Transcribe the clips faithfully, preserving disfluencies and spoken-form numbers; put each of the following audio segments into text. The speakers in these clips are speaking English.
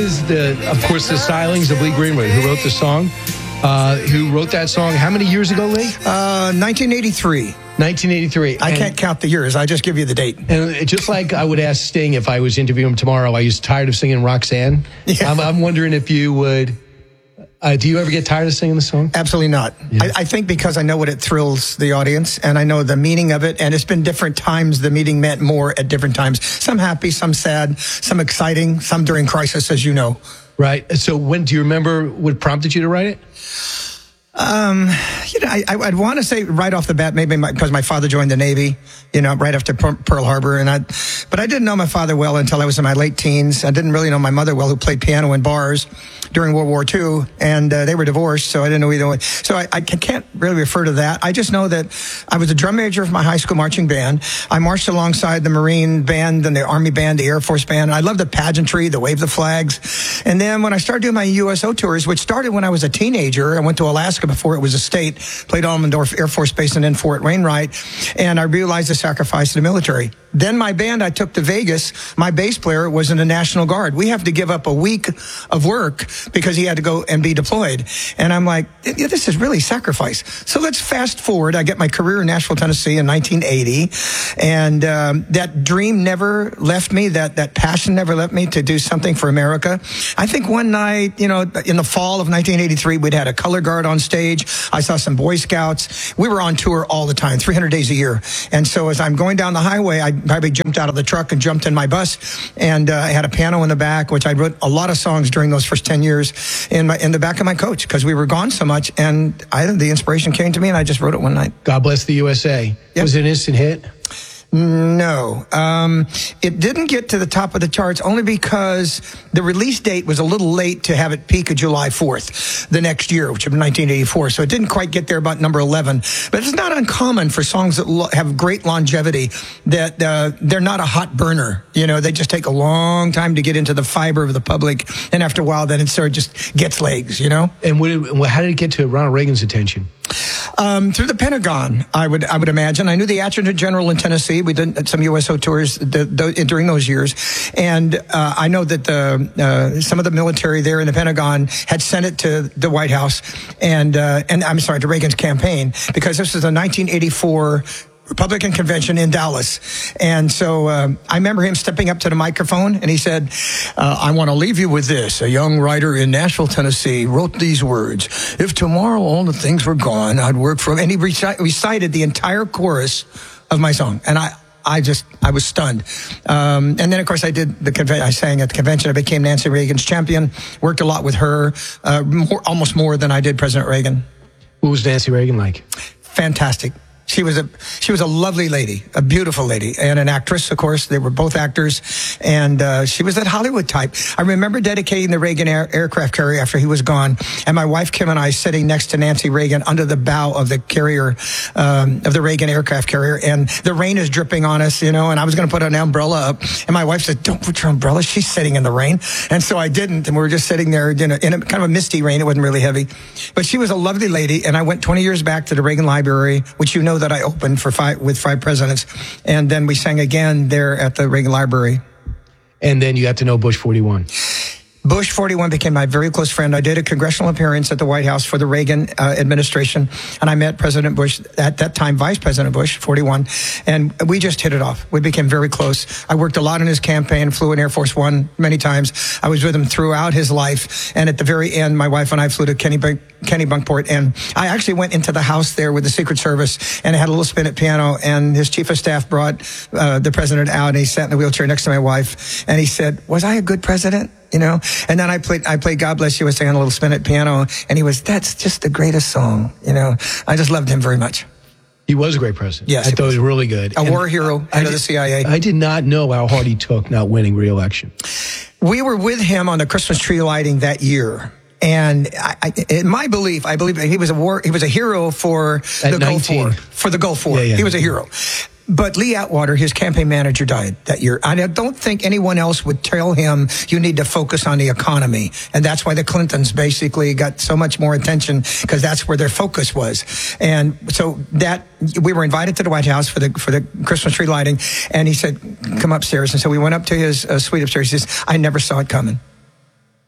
is the, of course, the stylings of Lee Greenwood, who wrote the song. Uh, who wrote that song how many years ago, Lee? Uh, nineteen eighty-three. nineteen eighty-three. I and, can't count the years. I just give you the date. And just like I would ask Sting if I was interviewing him tomorrow, I was tired of singing Roxanne. Yeah. I'm, I'm wondering if you would... Uh, do you ever get tired of singing the song? Absolutely not. Yeah. I, I think because I know what it thrills the audience, and I know the meaning of it, and it's been different times. The meaning meant more at different times. Some happy, some sad, some exciting, some during crisis, as you know. Right. So when do you remember what prompted you to write it? Um, you know, I, I'd want to say right off the bat, maybe because my, my father joined the Navy, you know, right after Pearl Harbor, and I, but I didn't know my father well until I was in my late teens. I didn't really know my mother well, who played piano in bars during World War Two, and uh, they were divorced, so I didn't know either one. So I, I can't really refer to that. I just know that I was a drum major of my high school marching band. I marched alongside the Marine band and the Army band, the Air Force band. I loved the pageantry, the wave the flags. And then when I started doing my U S O tours, which started when I was a teenager, I went to Alaska before it was a state, played Almendorf Air Force Base and then Fort Wainwright, and I realized the sacrifice of the military. Then my band I took to Vegas, my bass player was in the National Guard. We have to give up a week of work because he had to go and be deployed. And I'm like, this is really sacrifice. So let's fast forward. I get my career in Nashville, Tennessee in nineteen eighty. And um, that dream never left me. That, that passion never left me to do something for America. I think one night, you know, in the fall of nineteen eighty-three, we'd had a color guard on stage. I saw some Boy Scouts. We were on tour all the time, three hundred days a year. And so as I'm going down the highway, I probably jumped out of the truck and jumped in my bus, and uh, I had a piano in the back, which I wrote a lot of songs during those first ten years in my in the back of my coach because we were gone so much, and I the inspiration came to me, and I just wrote it one night. God Bless the U S A. Yep. Was it an instant hit? No. Um, it didn't get to the top of the charts only because the release date was a little late to have it peak of July fourth the next year, which was nineteen eighty-four. So it didn't quite get there about number eleven. But it's not uncommon for songs that lo- have great longevity that uh, they're not a hot burner. You know, they just take a long time to get into the fiber of the public. And after a while, then it sort of just gets legs, you know? And what did, how did it get to Ronald Reagan's attention? Um, through the Pentagon, I would I would imagine. I knew the Adjutant General in Tennessee. We did some U S O tours the, the, during those years, and uh, I know that the uh, some of the military there in the Pentagon had sent it to the White House, and uh, and I'm sorry, to Reagan's campaign, because this was the nineteen eighty-four Republican convention in Dallas. And so um, I remember him stepping up to the microphone, and he said, uh, I want to leave you with this. A young writer in Nashville, Tennessee wrote these words. If tomorrow all the things were gone, I'd work for him. And he reci- recited the entire chorus of my song. And I, I just, I was stunned. Um, and then, of course, I did the convention. I sang at the convention. I became Nancy Reagan's champion, worked a lot with her, uh, more, almost more than I did President Reagan. What was Nancy Reagan like? Fantastic. She was a she was a lovely lady, a beautiful lady, and an actress, of course. They were both actors, and uh, she was that Hollywood type. I remember dedicating the Reagan air, aircraft carrier after he was gone, and my wife Kim and I sitting next to Nancy Reagan under the bow of the carrier, um, of the Reagan aircraft carrier, and the rain is dripping on us, you know, and I was going to put an umbrella up, and my wife said, don't put your umbrella, she's sitting in the rain. And so I didn't, and we were just sitting there in a, in a kind of a misty rain. It wasn't really heavy, but she was a lovely lady, and I went twenty years back to the Reagan Library, which you know that I opened for five, with five presidents. And then we sang again there at the Reagan Library. And then you got to know Bush forty-one. Bush forty-one became my very close friend. I did a congressional appearance at the White House for the Reagan uh, administration, and I met President Bush, at that time Vice President Bush, forty-one, and we just hit it off. We became very close. I worked a lot in his campaign, flew in Air Force One many times. I was with him throughout his life, and at the very end, my wife and I flew to Kenny, Kenny Bunkport, and I actually went into the house there with the Secret Service, and I had a little spinet piano, and his chief of staff brought uh, the president out, and he sat in the wheelchair next to my wife, and he said, was I a good president? You know, and then I played, I played God Bless U S A on a little spinet piano, and he was, that's just the greatest song. You know, I just loved him very much. He was a great president. Yes. I thought he was really good. A And war hero, head of the C I A. I did not know how hard he took not winning re-election. We were with him on the Christmas tree lighting that year. And I, I, in my belief, I believe that he was a war, he was a hero for At the Gulf nineteen. War, for the Gulf War. Yeah, yeah. He was a hero. But Lee Atwater, his campaign manager, died that year. I don't think anyone else would tell him you need to focus on the economy. And that's why the Clintons basically got so much more attention, because that's where their focus was. And so that we were invited to the White House for the for the Christmas tree lighting. And he said, come upstairs. And so we went up to his uh, suite upstairs. He says, I never saw it coming.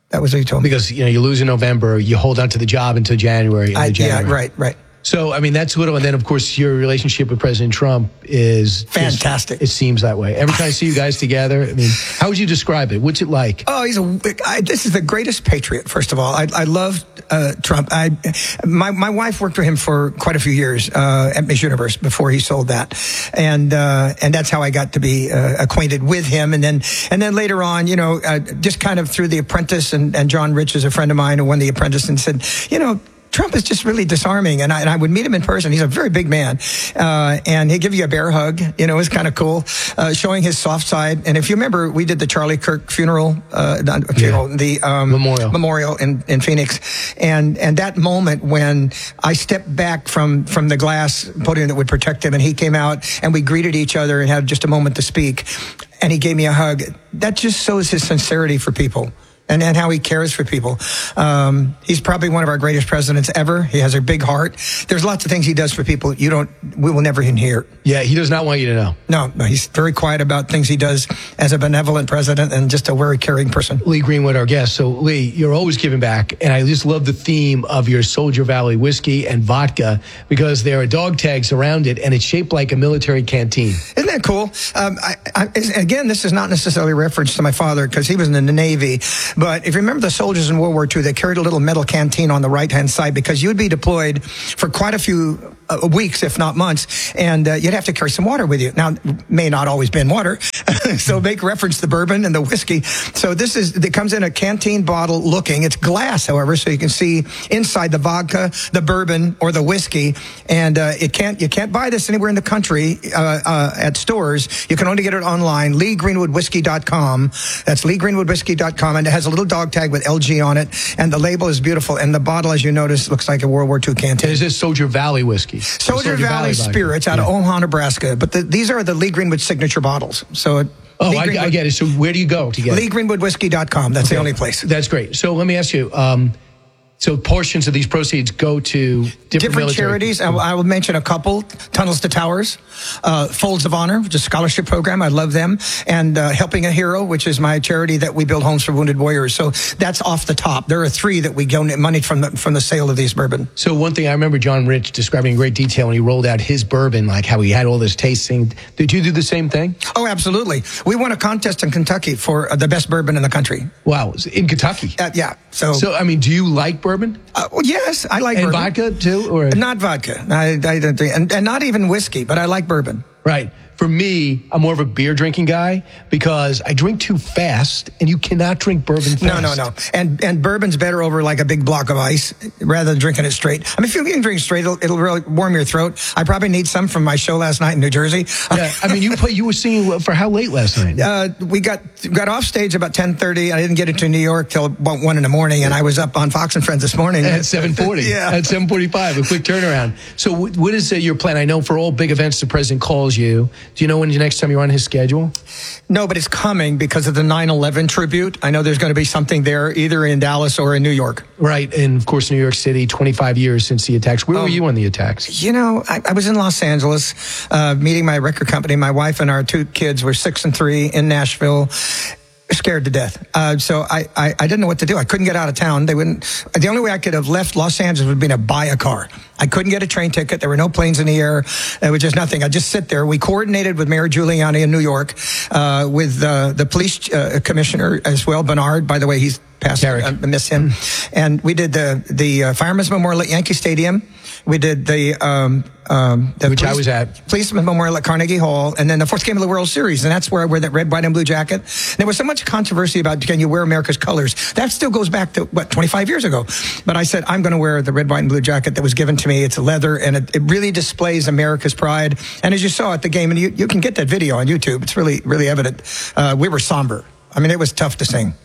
That was what he told me. Because, you know, you lose in November, you hold on to the job until January. I, January. Yeah, right, right. So, I mean, that's little. And then, of course, your relationship with President Trump is fantastic. Is, it seems that way. Every time I see you guys together, I mean, how would you describe it? What's it like? Oh, he's a, I, this is the greatest patriot, first of all. I, I love uh, Trump. I, my, my wife worked for him for quite a few years uh, at Miss Universe before he sold that. And uh, and that's how I got to be uh, acquainted with him. And then and then later on, you know, uh, just kind of through The Apprentice, and, and John Rich is a friend of mine who won The Apprentice, and said, you know, Trump is just really disarming, and I, and I would meet him in person. He's a very big man, uh, and he'd give you a bear hug. You know, it was kind of cool, uh, showing his soft side. And if you remember, we did the Charlie Kirk funeral, uh, not funeral, yeah. the um, memorial, memorial in, in Phoenix, and and that moment when I stepped back from from the glass podium that would protect him, and he came out, and we greeted each other and had just a moment to speak, and he gave me a hug. That just shows his sincerity for people. And, and how he cares for people. Um, he's probably one of our greatest presidents ever. He has a big heart. There's lots of things he does for people you don't, we will never hear. Yeah, he does not want you to know. No, no, he's very quiet about things he does as a benevolent president and just a very caring person. Lee Greenwood, our guest. So, Lee, you're always giving back. And I just love the theme of your Soldier Valley whiskey and vodka, because there are dog tags around it, and it's shaped like a military canteen. Isn't that cool? Um, I, I, again, this is not necessarily a reference to my father, because he was in the Navy. But if you remember the soldiers in World War Two, they carried a little metal canteen on the right-hand side, because you'd be deployed for quite a few uh, weeks, if not months, and uh, you'd have to carry some water with you. Now, it may not always been water, so make reference to the bourbon and the whiskey. So this is, it comes in a canteen bottle looking. It's glass, however, so you can see inside the vodka, the bourbon, or the whiskey. And uh, it can't, you can't buy this anywhere in the country uh, uh, at stores. You can only get it online, lee greenwood whiskey dot com. That's lee greenwood whiskey dot com, and it has a little dog tag with L G on it, and the label is beautiful, and the bottle, as you notice, looks like a World War Two canteen. And is this Soldier Valley whiskey? Soldier, Soldier Valley, Valley Spirits out yeah. of Omaha, Nebraska. But the, these are the Lee Greenwood signature bottles. So it, Oh, I, I get it. So where do you go to get it? lee greenwood whiskey dot com. That's okay. The only place. That's great. So let me ask you, um, so portions of these proceeds go to different, different charities. I will, I will mention a couple. Tunnels to Towers, uh, Folds of Honor, which is a scholarship program. I love them. And uh, Helping a Hero, which is my charity that we build homes for wounded warriors. So that's off the top. There are three that we donate money from the, from the sale of these bourbon. So one thing I remember John Rich describing in great detail when he rolled out his bourbon, like how he had all this tasting. Did you do the same thing? Oh, absolutely. We won a contest in Kentucky for uh, the best bourbon in the country. Wow. In Kentucky? Uh, yeah. So, so, I mean, do you like bourbon? Uh, well, yes, I like and bourbon. And vodka, too? Or? Not vodka. I, I don't think, and, and not even whiskey, but I like bourbon. Right. For me, I'm more of a beer drinking guy because I drink too fast, and you cannot drink bourbon fast. No, no, no. And and bourbon's better over like a big block of ice rather than drinking it straight. I mean, if you can drink straight, it'll, it'll really warm your throat. I probably need some from my show last night in New Jersey. Yeah, I mean, you play, you were singing for how late last night? Uh, we got got off stage about ten thirty. I didn't get into New York till about one in the morning, and I was up on Fox and Friends this morning at seven forty. Yeah, at seven forty-five, a quick turnaround. So, what is uh, your plan? I know for all big events, the president calls you. Do you know when the next time you're on his schedule? No, but it's coming because of the nine eleven tribute. I know there's going to be something there either in Dallas or in New York. Right. And of course, New York City, twenty-five years since the attacks. Where um, were you on the attacks? You know, I, I was in Los Angeles uh, meeting my record company. My wife and our two kids were six and three in Nashville. Scared to death. Uh, so I, I, I didn't know what to do. I couldn't get out of town. They wouldn't. The only way I could have left Los Angeles would have been to buy a car. I couldn't get a train ticket. There were no planes in the air. There was just nothing. I just sit there. We coordinated with Mayor Giuliani in New York, uh, with uh, the police uh, commissioner as well, Bernard. By the way, he's passed. I uh, miss him. And we did the the uh, Fireman's Memorial at Yankee Stadium. We did the, um, um, the which police, I was at, Policeman's Memorial at Carnegie Hall, and then the fourth game of the World Series, and that's where I wear that red, white, and blue jacket. And there was so much controversy about can you wear America's colors? That still goes back to what twenty-five years ago. But I said I'm going to wear the red, white, and blue jacket that was given to me. It's leather, and it, it really displays America's pride. And as you saw at the game, and you, you can get that video on YouTube, it's really, really evident. Uh, we were somber. I mean, it was tough to sing.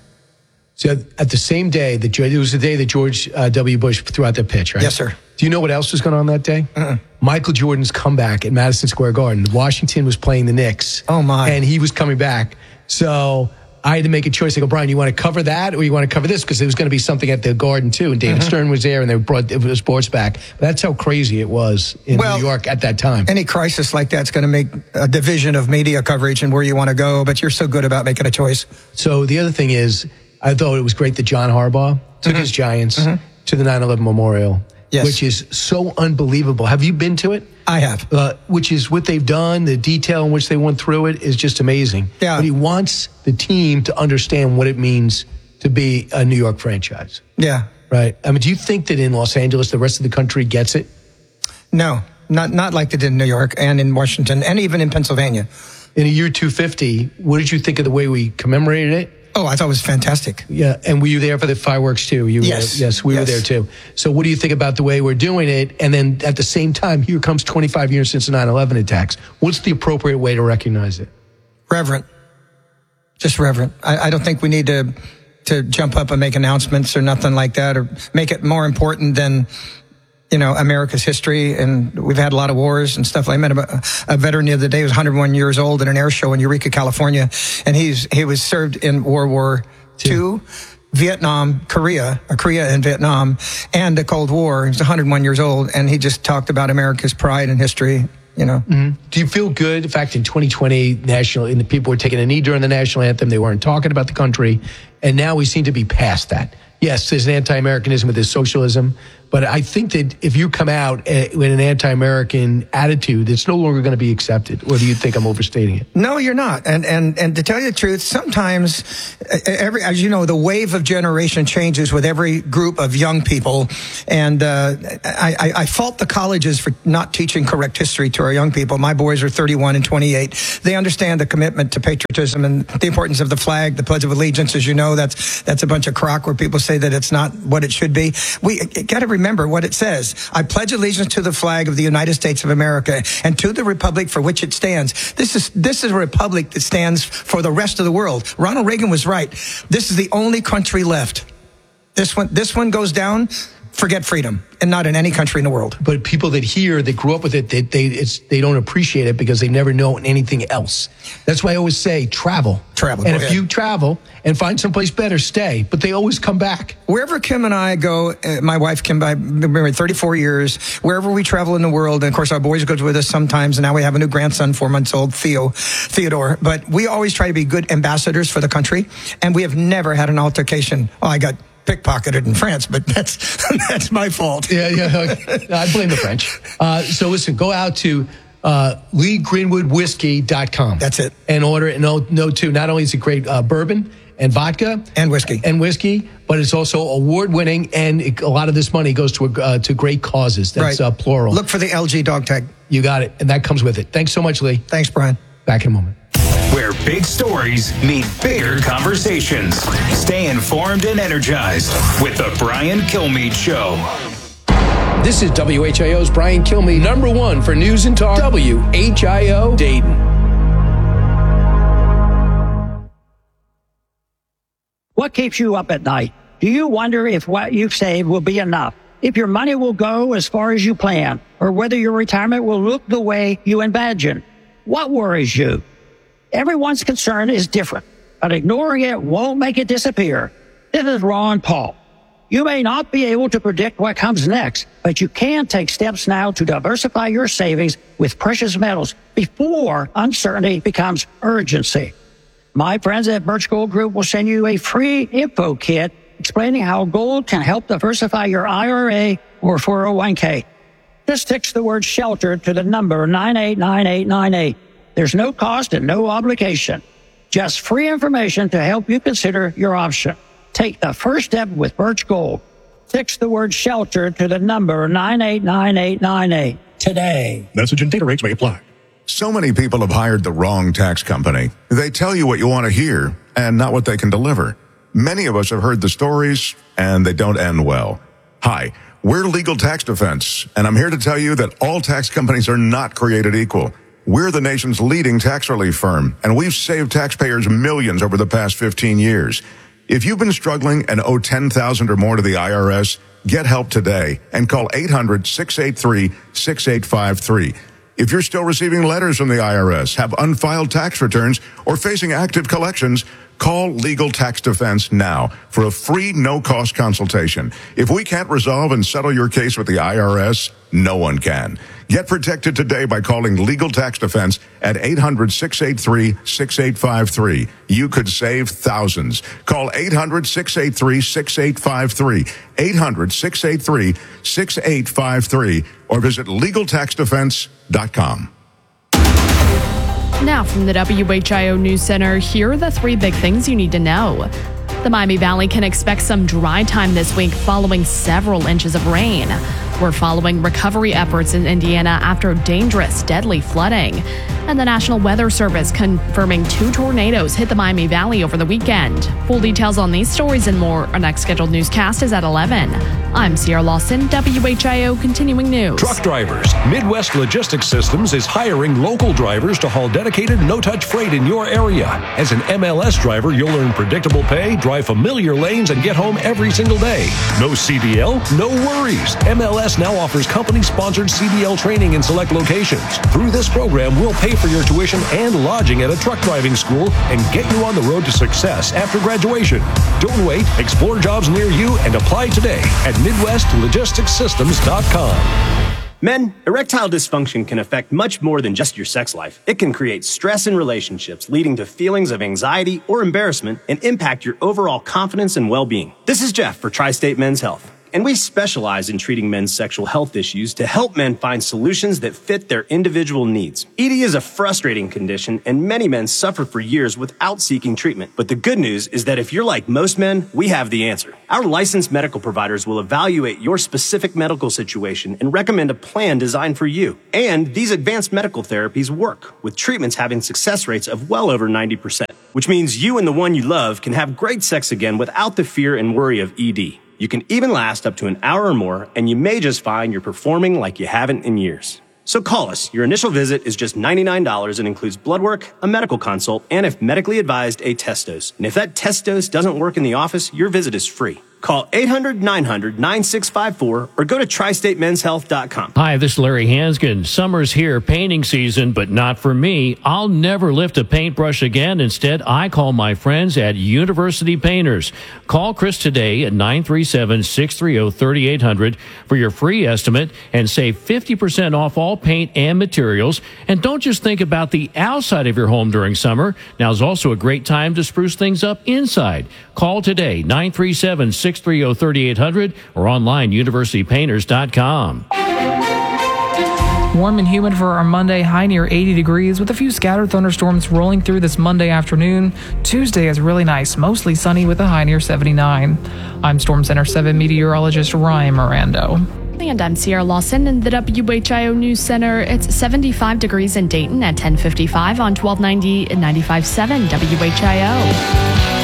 So at the same day that it was the day that George uh, W. Bush threw out that pitch, right? Yes, sir. Do you know what else was going on that day? Uh-uh. Michael Jordan's comeback at Madison Square Garden. Washington was playing the Knicks. Oh, my. And he was coming back. So I had to make a choice. I go, Brian, you want to cover that or you want to cover this? Because there was going to be something at the Garden, too. And David mm-hmm. Stern was there, and they brought the sports back. But that's how crazy it was in well, New York at that time. Any crisis like that's going to make a division of media coverage and where you want to go. But you're so good about making a choice. So the other thing is, I thought it was great that John Harbaugh took Mm-hmm. his Giants Mm-hmm. to the nine eleven Memorial, yes. which is so unbelievable. Have you been to it? I have. Uh, which is what they've done, the detail in which they went through it is just amazing. Yeah. But he wants the team to understand what it means to be a New York franchise. Yeah. Right. I mean, do you think that in Los Angeles, the rest of the country gets it? No, not not like they did in New York and in Washington and even in Pennsylvania. In a year two fifty, what did you think of the way we commemorated it? Oh, I thought it was fantastic. Yeah, and were you there for the fireworks too? You Yes. Were, yes, we yes. were there too. So what do you think about the way we're doing it? And then at the same time, here comes twenty-five years since the nine eleven attacks. What's the appropriate way to recognize it? Reverent. Just reverent. I, I don't think we need to to jump up and make announcements or nothing like that, or make it more important than, you know, America's history. And we've had a lot of wars and stuff. I met a, a veteran the other day who was one hundred one years old at an air show in Eureka, California. And he's he was served in World War Two, Vietnam, Korea, or Korea and Vietnam, and the Cold War. He's one hundred one years old. And he just talked about America's pride and history. You know, mm-hmm. Do you feel good? In fact, in twenty twenty, national, and the people were taking a knee during the national anthem. They weren't talking about the country, and now we seem to be past that. Yes, there's an anti-Americanism, but there's socialism. But I think that if you come out with an anti-American attitude, it's no longer going to be accepted. Or do you think I'm overstating it? No, you're not. And and and to tell you the truth, sometimes every, as you know, the wave of generation changes with every group of young people. And uh, I, I, I fault the colleges for not teaching correct history to our young people. My boys are thirty-one and twenty-eight. They understand the commitment to patriotism and the importance of the flag, the Pledge of Allegiance. As you know, that's that's a bunch of crock where people say that it's not what it should be. We got to remember what it says. I pledge allegiance to the flag of the United States of America and to the republic for which it stands. This is this is a republic that stands for the rest of the world. Ronald Reagan was right. This is the only country left. This one this one goes down, forget freedom, and not in any country in the world. But people that hear, that grew up with it, they they, it's, they don't appreciate it because they never know anything else. That's why I always say travel. Travel. And Go if ahead. you travel and find someplace better, stay. But they always come back. Wherever Kim and I go, uh, my wife Kim, I've been married thirty-four years, wherever we travel in the world, and of course our boys go with us sometimes, and now we have a new grandson, four months old, Theo, Theodore. But we always try to be good ambassadors for the country, and we have never had an altercation. Oh, I got pickpocketed in France, but that's that's my fault. Yeah, yeah. I blame the French. Uh, so listen, go out to uh, lee greenwood whiskey dot com. That's it. And order it. No, no, too. Not only is it great uh, bourbon and vodka And whiskey. and whiskey, but it's also award winning, and it, a lot of this money goes to a, uh, to great causes. That's Right. uh, plural. Look for the L G dog tag. You got it, and that comes with it. Thanks so much, Lee. Thanks, Brian. Back in a moment. Where big stories meet bigger conversations. Stay informed and energized with the Brian Kilmeade Show. This is W H I O's Brian Kilmeade, number one for news and talk. W H I O Dayton. What keeps you up at night? Do you wonder if what you've saved will be enough? If your money will go as far as you plan? Or whether your retirement will look the way you imagine? What worries you? Everyone's concern is different, but ignoring it won't make it disappear. This is Ron Paul. You may not be able to predict what comes next, but you can take steps now to diversify your savings with precious metals before uncertainty becomes urgency. My friends at Birch Gold Group will send you a free info kit explaining how gold can help diversify your I R A or four oh one k. Just text the word shelter to the number nine eight nine eight nine eight. There's no cost and no obligation. Just free information to help you consider your option. Take the first step with Birch Gold. Text the word shelter to the number nine eight nine eight nine eight today. Message and data rates may apply. So many people have hired the wrong tax company. They tell you what you want to hear and not what they can deliver. Many of us have heard the stories, and they don't end well. Hi, we're Legal Tax Defense, and I'm here to tell you that all tax companies are not created equal. We're the nation's leading tax relief firm, and we've saved taxpayers millions over the past fifteen years. If you've been struggling and owe ten thousand dollars or more to the I R S, get help today and call eight hundred, six eight three, six eight five three. If you're still receiving letters from the I R S, have unfiled tax returns, or facing active collections, call Legal Tax Defense now for a free, no-cost consultation. If we can't resolve and settle your case with the I R S, no one can. Get protected today by calling Legal Tax Defense at eight hundred, six eight three, six eight five three. You could save thousands. Call eight hundred, six eight three, six eight five three. eight hundred, six eight three, six eight five three or visit legal tax defense dot com. Now from the W H I O News Center, here are the three big things you need to know. The Miami Valley can expect some dry time this week following several inches of rain. We're following recovery efforts in Indiana after dangerous, deadly flooding. And the National Weather Service confirming two tornadoes hit the Miami Valley over the weekend. Full details on these stories and more. Our next scheduled newscast is at eleven. I'm Sierra Lawson, W H I O Continuing News. Truck drivers. Midwest Logistics Systems is hiring local drivers to haul dedicated, no-touch freight in your area. As an M L S driver, you'll earn predictable pay, drive familiar lanes, and get home every single day. No C D L? No worries. M L S now offers company-sponsored C D L training in select locations. Through this program, we'll pay for your tuition and lodging at a truck driving school and get you on the road to success after graduation. Don't wait. Explore jobs near you and apply today at midwest logistics systems dot com. Men, erectile dysfunction can affect much more than just your sex life. It can create stress in relationships, leading to feelings of anxiety or embarrassment and impact your overall confidence and well-being. This is Jeff for Tri-State Men's Health, and we specialize in treating men's sexual health issues to help men find solutions that fit their individual needs. E D is a frustrating condition, and many men suffer for years without seeking treatment. But the good news is that if you're like most men, we have the answer. Our licensed medical providers will evaluate your specific medical situation and recommend a plan designed for you. And these advanced medical therapies work, with treatments having success rates of well over ninety percent, which means you and the one you love can have great sex again without the fear and worry of E D. You can even last up to an hour or more, and you may just find you're performing like you haven't in years. So call us. Your initial visit is just ninety-nine dollars and includes blood work, a medical consult, and if medically advised, a test dose. And if that test dose doesn't work in the office, your visit is free. Call eight hundred, nine hundred, nine six five four or go to tri state men's health dot com. Hi, this is Larry Hanskin. Summer's here, painting season, but not for me. I'll never lift a paintbrush again. Instead, I call my friends at University Painters. Call Chris today at nine three seven, six three zero, three eight zero zero for your free estimate and save fifty percent off all paint and materials. And don't just think about the outside of your home during summer. Now is also a great time to spruce things up inside. Call today, nine three seven, six three zero, three eight zero zero or online, university painters dot com. Warm and humid for our Monday, high near eighty degrees with a few scattered thunderstorms rolling through this Monday afternoon. Tuesday is really nice, mostly sunny with a high near seventy-nine. I'm Storm Center seven meteorologist Ryan Mirando. And I'm Sierra Lawson in the W H I O News Center. It's seventy-five degrees in Dayton at ten fifty-five on twelve ninety and ninety-five point seven W H I O.